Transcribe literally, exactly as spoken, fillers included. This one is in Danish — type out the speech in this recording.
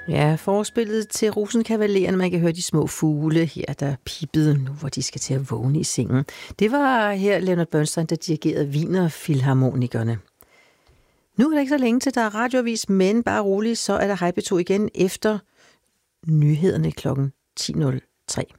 Ja, forspillet til Rosenkavaleren. Man kan høre de små fugle her, der pippede nu, hvor de skal til at vågne i sengen. Det var her Leonard Bernstein, der dirigerede Wienerfilharmonikerne. Nu er det ikke så længe til, der er radioavis, men bare roligt, så er der Hej P to igen efter nyhederne klokken ti nul tre.